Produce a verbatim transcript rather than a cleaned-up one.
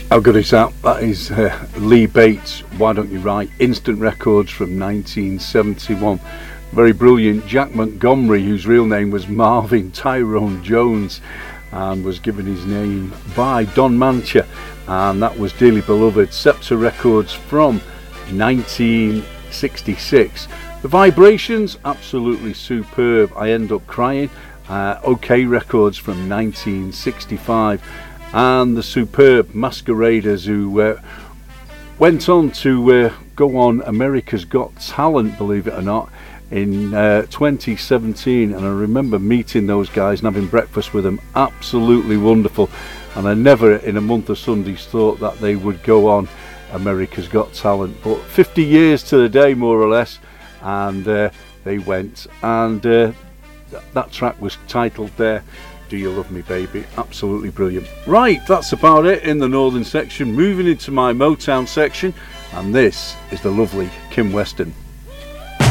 How good is that? That is uh, Lee Bates, Why Don't You Write? Instant Records from nineteen seventy-one. Very brilliant. Jack Montgomery, whose real name was Marvin Tyrone Jones, and was given his name by Don Mancha, and that was Dearly Beloved. Scepter Records from nineteen sixty-six. The Vibrations, absolutely superb. I End Up Crying. Uh, OK Records from nineteen sixty-five. And the superb Masqueraders, who uh, went on to uh, go on America's Got Talent, believe it or not, in uh, twenty seventeen. And I remember meeting those guys and having breakfast with them. Absolutely wonderful. And I never in a month of Sundays thought that they would go on America's Got Talent. But fifty years to the day, more or less, and uh, they went. And uh, th- that track was titled there, Do You Love Me Baby? Absolutely brilliant. Right, that's about it in the northern section. Moving into my Motown section, and this is the lovely Kim Weston.